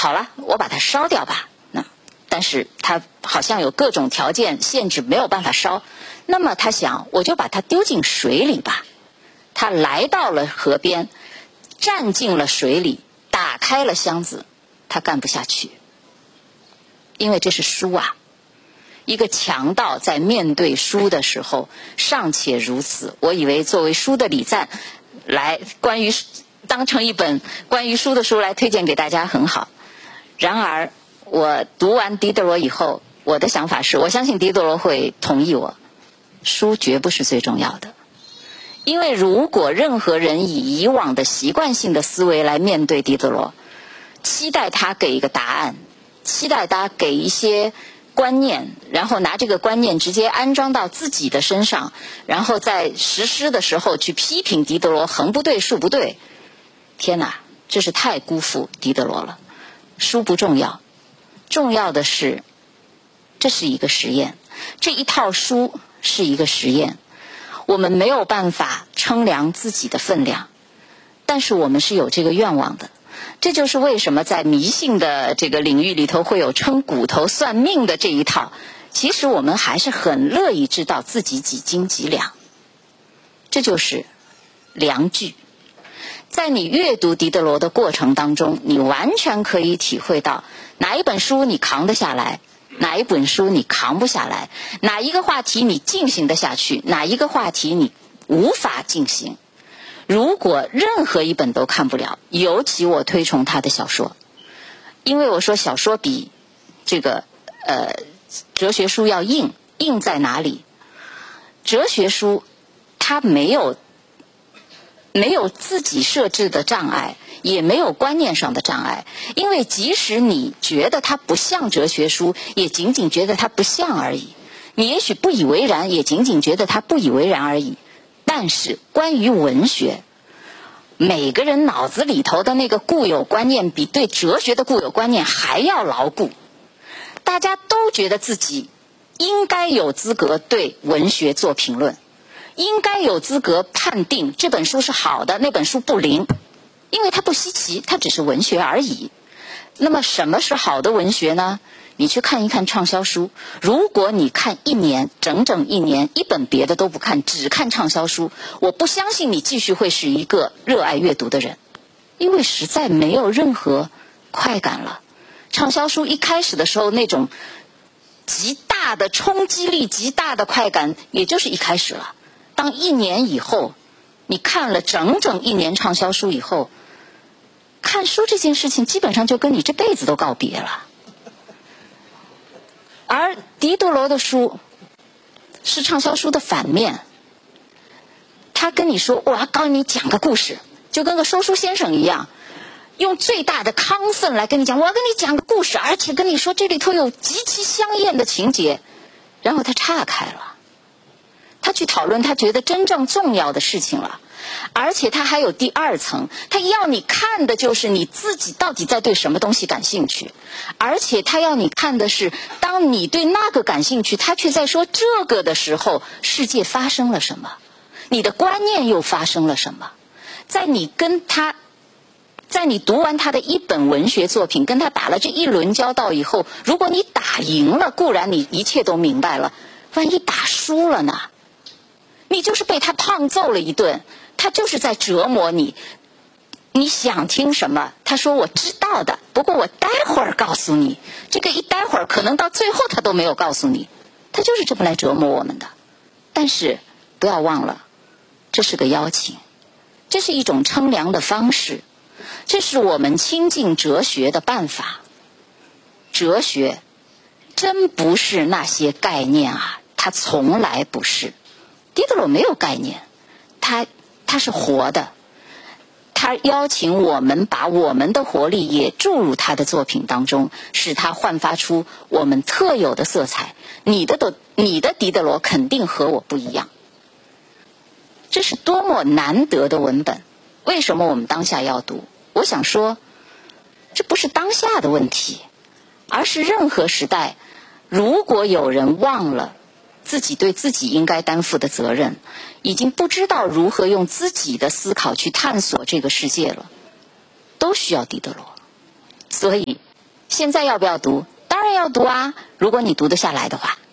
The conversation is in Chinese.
好了，我把它烧掉吧。但是他好像有各种条件限制，没有办法烧。那么他想，我就把它丢进水里吧。他来到了河边，站进了水里，打开了箱子。他干不下去，因为这是书啊。一个强盗在面对书的时候尚且如此，我以为作为书的礼赞，来当成一本关于书的书来推荐给大家很好。然而我读完狄德罗以后，我的想法是，我相信狄德罗会同意我，书绝不是最重要的。因为如果任何人以以往的习惯性的思维来面对狄德罗，期待他给一个答案，期待他给一些观念，然后拿这个观念直接安装到自己的身上，然后在实施的时候去批评狄德罗横不对竖不对，天哪，这是太辜负狄德罗了。书不重要，重要的是这是一个实验，这一套书是一个实验。我们没有办法称量自己的分量，但是我们是有这个愿望的。这就是为什么在迷信的这个领域里头会有称骨头算命的这一套，其实我们还是很乐意知道自己几斤几两。这就是量具。在你阅读狄德罗的过程当中，你完全可以体会到哪一本书你扛得下来，哪一本书你扛不下来，哪一个话题你进行得下去，哪一个话题你无法进行。如果任何一本都看不了，尤其我推崇他的小说，因为我说小说比这个哲学书要硬在哪里？哲学书它没有自己设置的障碍，也没有观念上的障碍，因为即使你觉得它不像哲学书，也仅仅觉得它不像而已。你也许不以为然，也仅仅觉得它不以为然而已。但是关于文学，每个人脑子里头的那个固有观念比对哲学的固有观念还要牢固。大家都觉得自己应该有资格对文学做评论，应该有资格判定这本书是好的，那本书不灵，因为它不稀奇，它只是文学而已。那么什么是好的文学呢？你去看一看畅销书，如果你看一年，整整一年，一本别的都不看，只看畅销书，我不相信你继续会是一个热爱阅读的人，因为实在没有任何快感了。畅销书一开始的时候那种极大的冲击力、极大的快感，也就是一开始了。当一年以后，你看了整整一年畅销书以后，看书这件事情基本上就跟你这辈子都告别了。而狄德罗的书是畅销书的反面，他跟你说，我要告诉你讲个故事，就跟个说书先生一样，用最大的亢奋来跟你讲，我要跟你讲个故事，而且跟你说这里头有极其香艳的情节，然后他岔开了，他去讨论他觉得真正重要的事情了。而且他还有第二层，他要你看的就是你自己到底在对什么东西感兴趣，而且他要你看的是当你对那个感兴趣，他却在说这个的时候，世界发生了什么，你的观念又发生了什么。在你读完他的一本文学作品，跟他打了这一轮交道以后，如果你打赢了，固然你一切都明白了，万一打输了呢？你就是被他胖揍了一顿，他就是在折磨你。你想听什么？他说我知道的，不过我待会儿告诉你。这个一待会儿可能到最后他都没有告诉你，他就是这么来折磨我们的。但是不要忘了，这是个邀请，这是一种称量的方式，这是我们亲近哲学的办法。哲学真不是那些概念啊，它从来不是。狄德罗没有概念，他是活的，他邀请我们把我们的活力也注入他的作品当中，使他焕发出我们特有的色彩。你的狄德罗肯定和我不一样，这是多么难得的文本。为什么我们当下要读？我想说，这不是当下的问题，而是任何时代，如果有人忘了自己对自己应该担负的责任，已经不知道如何用自己的思考去探索这个世界了，都需要狄德罗。所以现在要不要读？当然要读啊，如果你读得下来的话。